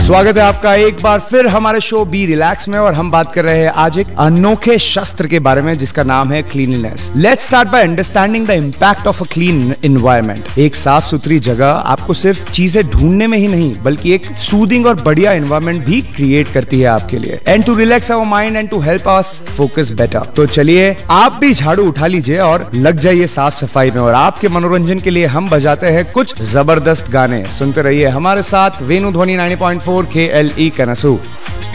स्वागत है आपका एक बार फिर हमारे शो बी रिलैक्स में और हम बात कर रहे हैं आज एक अनोखे शस्त्र के बारे में जिसका नाम है cleanliness. Let's start by understanding the impact of a clean environment. एक साफ सुथरी जगह आपको सिर्फ चीजें ढूंढने में ही नहीं बल्कि एक सूदिंग और बढ़िया एनवायरनमेंट भी क्रिएट करती है आपके लिए, and to relax our mind and to help us focus better. तो चलिए आप भी झाड़ू उठा लीजिए और लग जाइए साफ सफाई में, और आपके मनोरंजन के लिए हम बजाते हैं कुछ जबरदस्त गाने। सुनते रहिए हमारे साथ वेणु ध्वनि 90.4 KLE कनसू।